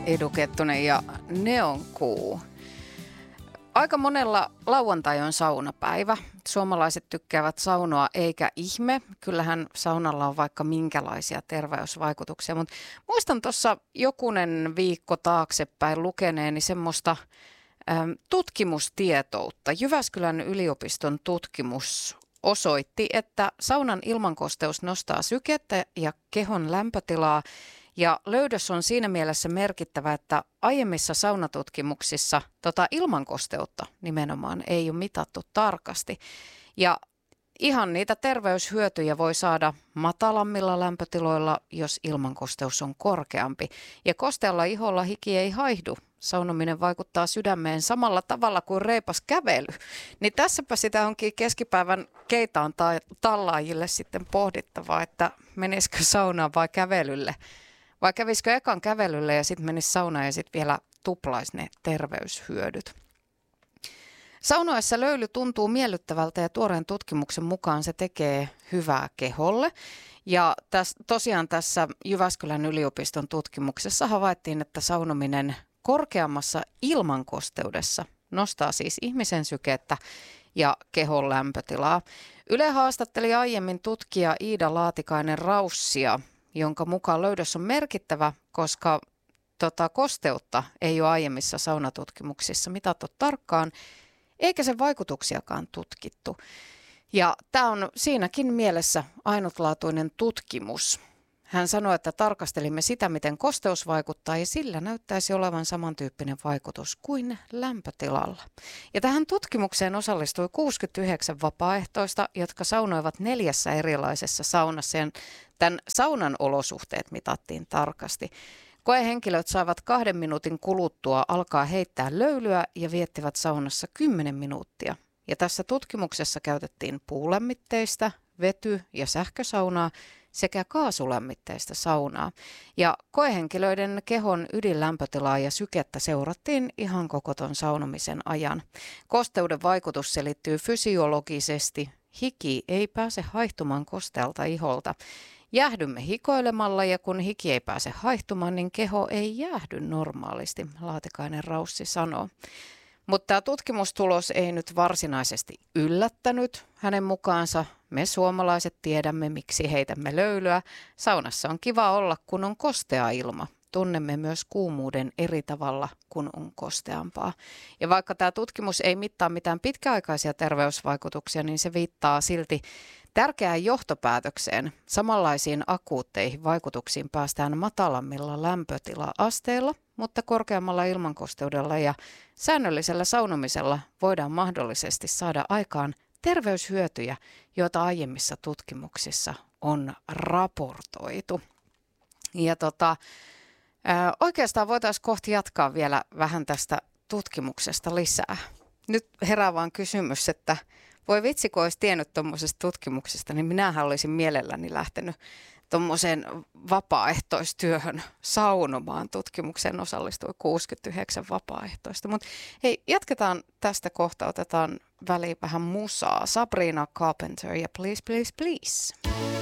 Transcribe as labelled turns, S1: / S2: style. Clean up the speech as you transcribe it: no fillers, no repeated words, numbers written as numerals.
S1: Edu Kettunen ja Neonkuu. Aika monella lauantai on saunapäivä. Suomalaiset tykkäävät saunoa eikä ihme. Kyllähän saunalla on vaikka minkälaisia terveysvaikutuksia, mutta muistan tuossa jokunen viikko taaksepäin lukeneeni semmoista tutkimustietoutta. Jyväskylän yliopiston tutkimus osoitti, että saunan ilmankosteus nostaa sykettä ja kehon lämpötilaa. Ja löydös on siinä mielessä merkittävä, että aiemmissa saunatutkimuksissa ilmankosteutta nimenomaan ei ole mitattu tarkasti. Ja ihan niitä terveyshyötyjä voi saada matalammilla lämpötiloilla, jos ilmankosteus on korkeampi. Ja kostealla iholla hiki ei haihdu. Saunominen vaikuttaa sydämeen samalla tavalla kuin reipas kävely. Niin tässäpä sitä onkin keskipäivän keitaan tai tallaajille sitten pohdittavaa, että menisikö saunaan vai kävelylle. Vai kävisikö ekan kävelylle ja sitten menisi saunaan ja sitten vielä tuplaisi ne terveyshyödyt. Saunoessa löyly tuntuu miellyttävältä ja tuoreen tutkimuksen mukaan se tekee hyvää keholle. Ja tosiaan tässä Jyväskylän yliopiston tutkimuksessa havaittiin, että saunominen korkeammassa ilmankosteudessa nostaa siis ihmisen sykettä ja kehon lämpötilaa. Yle haastatteli aiemmin tutkija Iida Laatikainen-Raussia, jonka mukaan löydös on merkittävä, koska kosteutta ei ole aiemmissa saunatutkimuksissa mitattu tarkkaan, eikä sen vaikutuksiakaan tutkittu. Ja tämä on siinäkin mielessä ainutlaatuinen tutkimus. Hän sanoi, että tarkastelimme sitä, miten kosteus vaikuttaa, ja sillä näyttäisi olevan samantyyppinen vaikutus kuin lämpötilalla. Ja tähän tutkimukseen osallistui 69 vapaaehtoista, jotka saunoivat 4 erilaisessa saunassa. Ja tämän saunan olosuhteet mitattiin tarkasti. Koehenkilöt saivat 2 minuutin kuluttua alkaa heittää löylyä ja viettivät saunassa 10 minuuttia. Ja tässä tutkimuksessa käytettiin puulämmitteistä, vety- ja sähkösaunaa sekä kaasulämmitteistä saunaa. Ja koehenkilöiden kehon ydinlämpötilaa ja sykettä seurattiin ihan koko ton saunomisen ajan. Kosteuden vaikutus selittyy fysiologisesti. Hiki ei pääse haihtumaan kostealta iholta. Jäähdymme hikoilemalla ja kun hiki ei pääse haihtumaan, niin keho ei jäähdy normaalisti, Laatikainen-Raussi sanoo. Mutta tämä tutkimustulos ei nyt varsinaisesti yllättänyt hänen mukaansa. Me suomalaiset tiedämme, miksi heitämme löylyä. Saunassa on kiva olla, kun on kostea ilma. Tunnemme myös kuumuuden eri tavalla, kun on kosteampaa. Ja vaikka tämä tutkimus ei mittaa mitään pitkäaikaisia terveysvaikutuksia, niin se viittaa silti tärkeään johtopäätökseen. Samanlaisiin akuutteihin vaikutuksiin päästään matalammilla lämpötila-asteilla, mutta korkeammalla ilmankosteudella ja säännöllisellä saunomisella voidaan mahdollisesti saada aikaan terveyshyötyjä, joita aiemmissa tutkimuksissa on raportoitu. Ja oikeastaan voitaisiin kohti jatkaa vielä vähän tästä tutkimuksesta lisää. Nyt herää vaan kysymys, että voi vitsi, kun olisi tiennyt tuommoisesta tutkimuksesta, niin minähän olisin mielelläni lähtenyt tuommoiseen vapaaehtoistyöhön saunomaan. Tutkimukseen osallistui 69 vapaaehtoista. Mutta hei, jatketaan tästä kohta, otetaan väliin vähän musaa. Sabrina Carpenter ja Please, Please, Please.